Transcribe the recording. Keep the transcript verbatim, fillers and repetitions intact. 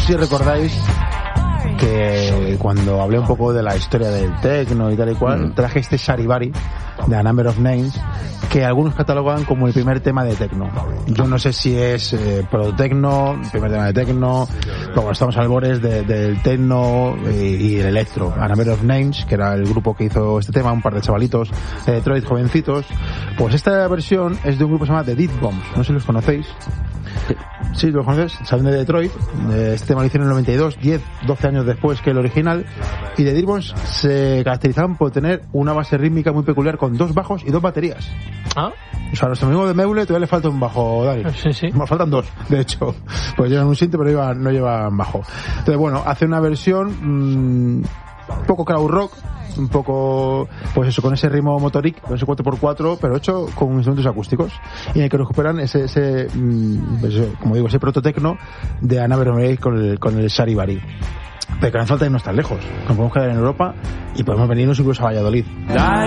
sé si recordáis que cuando hablé un poco de la historia del techno y tal y cual, mm. traje este Charivari de A Number of Names, que algunos catalogan como el primer tema de techno. Yo no sé si es eh, pro-techno, el primer tema de techno, pero bueno, estamos al borde de, del techno y, y el electro. A Number of Names, que era el grupo que hizo este tema, un par de chavalitos de Detroit, jovencitos. Pues esta versión es de un grupo que se llama The Dead Bombs, no sé si los conocéis. Sí, los conoces, salen de Detroit. Este tema lo hicieron en el noventa y dos, diez, doce años después que el original. Y The Dead Bombs se caracterizaban por tener una base rítmica muy peculiar con dos bajos y dos baterías. ¿Ah? O sea, a nuestro amigo de Meule todavía le falta un bajo, Dani. Sí, sí. Nos faltan dos, de hecho. Pues llevan un synth, pero llevan, no llevan bajo. Entonces, bueno, hace una versión mmm, un poco crowd rock, un poco, pues eso, con ese ritmo motoric, con ese cuatro por cuatro, pero hecho con instrumentos acústicos, y en el que recuperan ese, ese pues, como digo, ese prototecno de A Number of Names con el, con el Charivari. Pero que no hace falta irnos tan lejos, nos podemos quedar en Europa y podemos venirnos incluso a Valladolid.